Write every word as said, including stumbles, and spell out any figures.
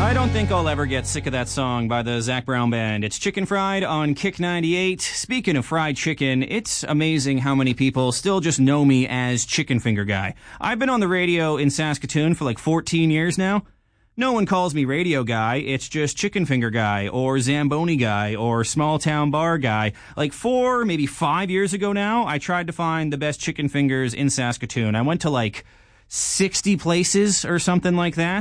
I don't think I'll ever get sick of that song by the Zac Brown Band. It's Chicken Fried on Kick ninety-eight. Speaking of fried chicken, it's amazing how many people still just know me as Chicken Finger Guy. I've been on the radio in Saskatoon for like fourteen years now. No one calls me Radio Guy. It's just Chicken Finger Guy or Zamboni Guy or Small Town Bar Guy. Like four, maybe five years ago now, I tried to find the best chicken fingers in Saskatoon. I went to like sixty places or something like that.